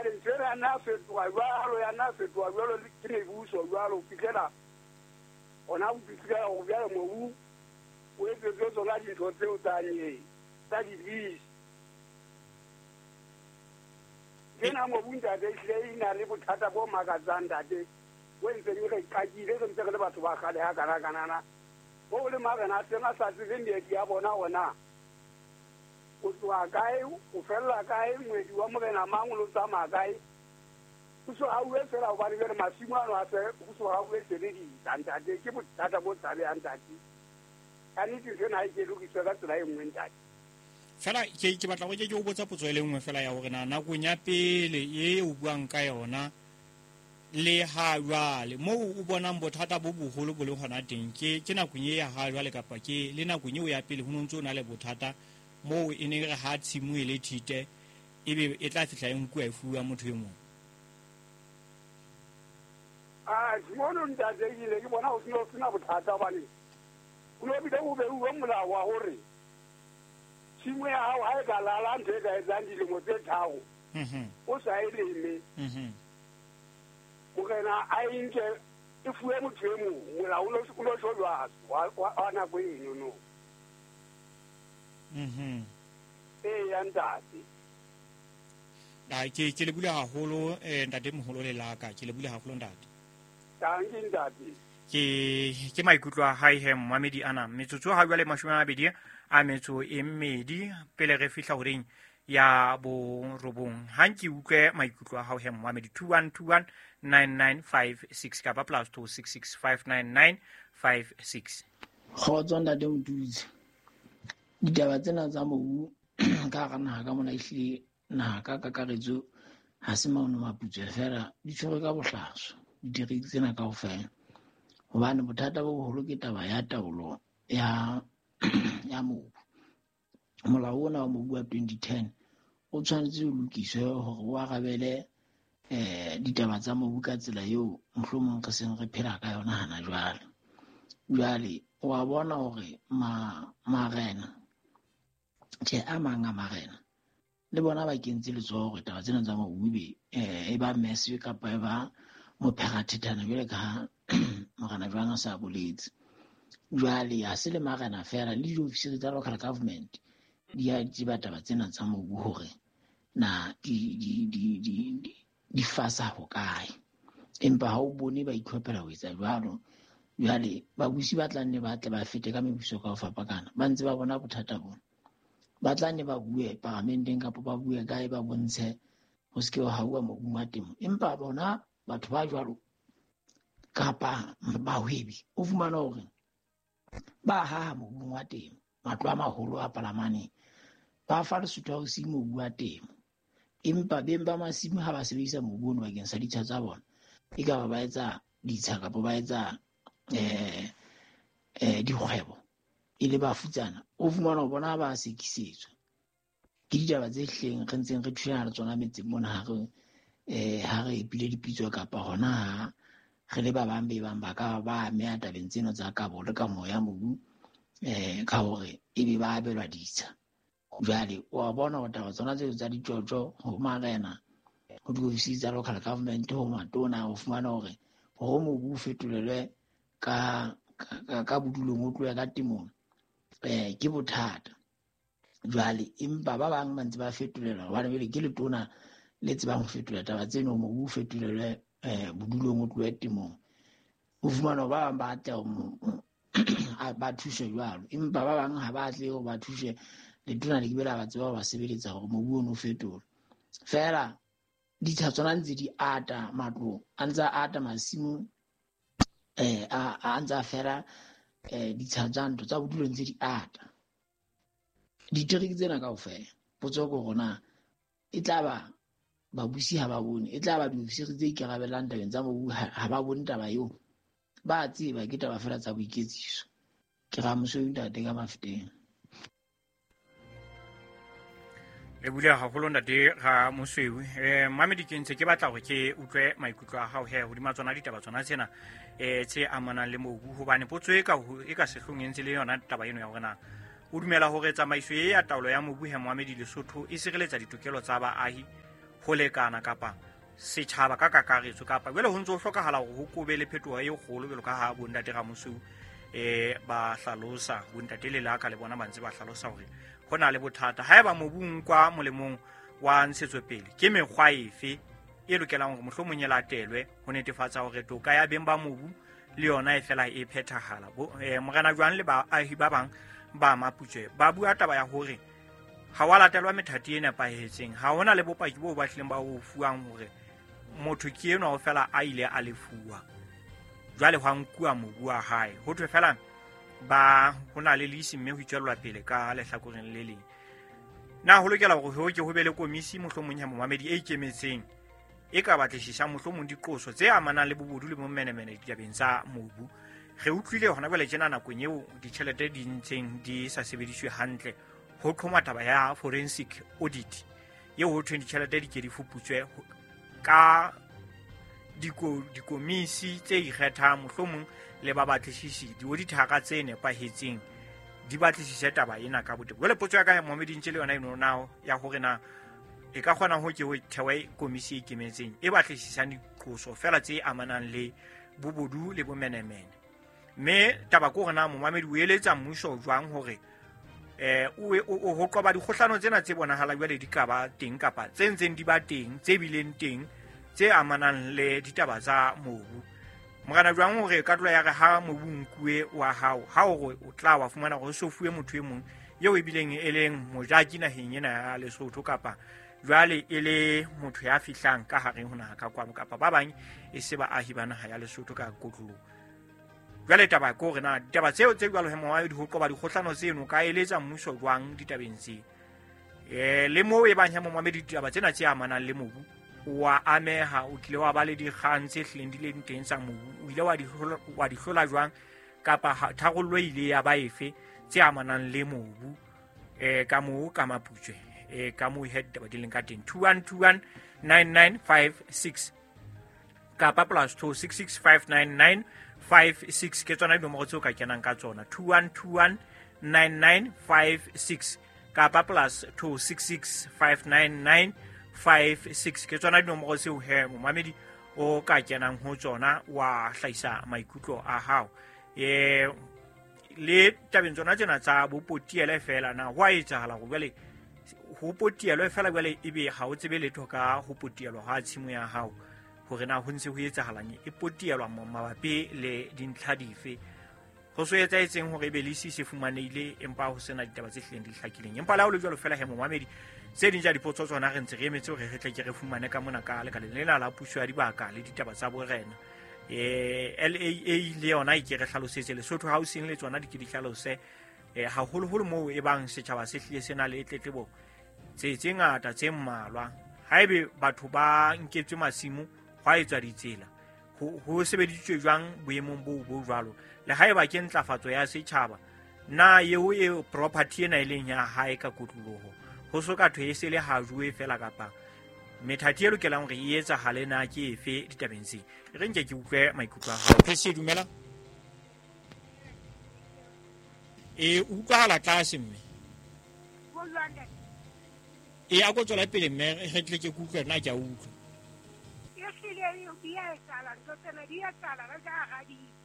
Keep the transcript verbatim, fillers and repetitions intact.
jwale tsena na fetoa jwalo ya na fetoa jwalo ke ne buso jwalo fikela ona o fikela o bya mo o e tso tso la di tsote o tanye tsa di bis kena mo bunda de hle ina le bothata bo magazanda de wenze ni re kajile ke ntse le batho ba khale ha kana kana o le magana tsenga sa tsene di ya bona ona o tswa kae o fella kae mwedi wa morena mangulo tsa magae so ha o fela o ba le masimo ano a se so ha o se le di tantate ke bothata bo tsale antati ani ke se na ke lu ke tsaka tsela e nngwe ntati fela ke ke batla go ke go botsa potso ile nngwe fela ya gore na na go nya pele e o buang ka yona le ha jwale mo o bonang bothata bo bogolo bo le gona teng ke ke na kunye ya ha jwale kapa ke le na kunye o ya pele ho ntse o na le bothata mo e ne re ha tshimo ile thite e be e tla fitla eng kwa e fuwa motho e mong ah mono nda de ile ke bona o sino sina bothata bane o no bi de o be o mola wa hore tshimo ya hao ha e ka lala nthe ka ezandi le mo tse thao mhm o sa ile ime mhm mokena a inke e fuwe motho e mong mola o lo o lo jwa wa na go eno no mhm e ya ndati a ke ke le bula haholo eh ntate moholo le laka ke le bula haholo ntate tangi ndati ke ke maikutlo a high hem mamedi ana metsotso ha bua le mashome a mabedi a metso e mmedi pele re fihla horeng ya bo robong ha nke utlwe maikutlo a hao hem mamedi two one two one nine nine five six ka ba plus two six six five nine nine five six khotso ntate motutsi ditaba tsena tsa mobu ka ga naga ka mona ihle naga ka kakaretso ha se maono maputse fela di tshwere ka bohlaswa di diretse tsena ka ofela hobane bothata bo boholo ke taba ya taolo ya ya mobu molao ona wa mobu wa twenty ten o tshwanetse ho lokiswe hore o arabele eh ditaba tsa mobu ka tsela eo mohlomong re seng re phela ka yona hana jwale jwale wa bona hore ma marena ke a manga marena le bona ba kentse letsoho hore taba tsena tsa mobu be e ba messwe kapa e ba mo pherathethana jwale ka morena jwana sa boletse jwale ha se le marena fela le di-office tsa local government di a di ba taba tsena tsa mobu hore na di di di di di fasa ho kae empa ha o bone ba ikhopela ho etsa jwalo jwale ba busi ba tlanne ba tla ba fete ka mebuso ka ho fapakana ba ntse ba bona bothata bona ba tlanne ba bue parlamenteng kapa ba bue kae ba bontshe ho se ke ho haua mobu wa temo empa bona batho ba jwalo kapa ba hwebi o fumana hore ba ha mobu wa temo matlo a maholo a palamane ba fa le sutwa ho se mobu wa temo empa beng ba masimo ha ba sebedisa mobu ono bakeng sa ditsha tsa bona e ka ba etsa ditsha kapa ba etsa eh eh dikgwebo e le ba futsana o fumana ho bona ba sekisetswa ke ditaba tse hleng re ntseng re thuana le tsona metseng mona ha re eh ha re ipile dipitso kapa hona ha re le ba bang be bang ba ka ba mea tabeng tseno tsa kabo le ka moya mobu eh ka hore e be ba abelwa ditsha jwale wa bona ho taba tsona tse tsa ditjotjo ho marena ho di-office tsa local government ho matona ho fumana hore ho mobu fetolelwe ka ka bodulong o tloya ka temong eh ke bothata jwale empa ba bang ba ntse ba fetolela hobane bele ke letona le tsebang ho fetola taba tseno mobu fetolelwe eh bodulong o tloya temong ho fumana ba bang ba tla ba thushe jwalo empa ba bang ha ba tle ho ba thushe letona le kibela ba tseba ba sebeletsa hore mobu ono fetola fela ditsha tsona ntse di ata matlo a ntse ata masimo eh a a ntse a fera eh ditsha tsa ntlo tsa bodulo ntse di ata ditiriki tsena kaofela potso go rona e tla ba ba busi ha ba bone e tla ba di-office tse ikarabelang tabeng tsa mobu ha ba bone taba eo ba tseba ke taba fela tsa boiketsiso ke ga mosweu ntate ka mafeteng e bula haholo ntate ga mosweu eh mamedi ke ntse ke batla gore ke utlwe maikutlo a hao he ho di matsona ditaba tsona tsena eh tse amana le mobu hobane potso e ka e ka sehlong ntse le yona taba eno ya gore na o dumela hore tsamaiso e ya taolo ya mobu he Mohamedi Lesotho e sireletsa ditokelo tsa baahi ho lekana kapa setjhaba ka kakaretso kapa jwale ho ntso hlokahala hore ho kobe le phetoho e kgolo jwalo ka ha bontate Ramosou eh ba hlalosa bontate le la ka le bona ba ntse ba hlalosa hore hona le bothata haeba mobung kwa molemong wa ntshetsopele ke mekgwa efe e lokelang hore mohlomong e latelwe ho netefatsa hore toka ya beng ba mobu le yona e fela e phethahala eh morena jwang le ba ahi ba bang ba Maputswe ba bua taba ya hore ha wa latelwa methati e nepahetseng ha hona le bopaki bo ba hlileng ba ho fuang hore motho ke eno o fela a ile a lefuwa jwale hwa nkuwa mobu wa hae ho thwe fela ba hona le leisi mme ho itswellwa pele ka lehlakoreng le leng na ho lokela hore ho ke ho be le komisi mohlomong ya momamedi e ikemetseng e ka batlisisa mohlomong diqoso tse amanang le bobodu le momenemene ditabeng tsa mobu re utlwile hona jwale tjena nakong eo ditjhelete di ntseng di sa sebediswe hantle ho qhoma taba ya forensic audit eo ho thweng ditjhelete di ke di fuputswe ka diko dikomisi tse ikgethang mohlomong le ba batlisisi di-auditara tse nepahetseng di batlisise taba ena ka botebo jwale potso ya ka Mohammed Ntjele yona eno nao ya hore na e ka kgona ho ke ho thewe komisi e ikemetseng e batlisisang diqoso fela tse amanang le bobodu le bomenemene mme taba ko rena Mohammed o eletsa mmuso jwang hore eh o ho qoba dikgohlano tsena tse bonahala jwale di ka ba teng kapa tse ntseng di ba teng tse bileng teng tse amanang le ditaba tsa mobu morana jwang hore ka tlola ya re ha mobu nkuwe wa hao ha hore o tla wa fumana hore so fuwe motho e mong yeo e bileng e leng mojaki naheng ena ya Lesotho kapa jwale e le motho ya fihlang ka hareng ho naha ka kwano kapa ba bang e se ba ahi ba naha ya Lesotho ka kotlolo jwale taba ko re na taba tseo tse jwalo he moahi di ho qoba dikgohlano tseno ka eletsa mmuso jwang ditabeng tse eh le mo e bang he momamedi ditaba tsena tse amanang le mobu wa ameha o tlile wa ba le dikgang tse hleng di leng teng tsa mobu o ile wa di wa di hlola jwang kapa tharollo ile ya ba efe tse amanang le mobu eh ka mo ka Maputswe eh ka mo head taba di leng ka teng two one two one nine nine five six kapa plus two six six five nine nine five six ke tsona dinomoro tseo ka kenang ka tsona two one two one nine nine five six kapa plus two six six five nine nine five six ke tsona dinomoro tseo he momamedi o ka kenang ho tsona wa hlaisa maikutlo a hao eh le tabeng tsona tsena tsa bopotiele fela na wa etsahala go bele ho potielo fela bele ebe ha o tsebe letho ka ho potielo ha tshimo ya hao hore na ho ntse ho etsahalang e potielwa mabapi le dintlha dife ho so etsa etseng hore be le se fumaneile empa ho sena ditaba tse hleng di hlakileng empa la o le jwalo fela he momamedi se dinja dipotso tsona re ntse re emetse hore re tle ke re fumane ka mona ka le ka lena la puso ya dibaka le ditaba tsa borena eh L A A le yona e ke re hlalosetse Lesotho Housing le tsona di ke di hlalose eh ha holo holo mo e bang setjhaba se hlile sena le tletlebo tse tse ngata tse mmalwa haebe batho ba nketswe masimo hwa etswa ditsela ho sebeditswe jwang boemong bo bo jwalo le haeba ke ntlafatso ya setjhaba na yeo e property ena ileng ya hae ka kotloloho ho soka thwe e se le ha jwe fela kapa methati e lokelang hore e etsa hale na ke efe ditabeng tse re nke ke utlwe maikutlo a hao phesi dumela e utlwahala tlase mme e a go tswela pele mme re tle ke kutlwe nna ke a utlwa e hlile e di a etsahala ntho tsena di a etsahala ka ga di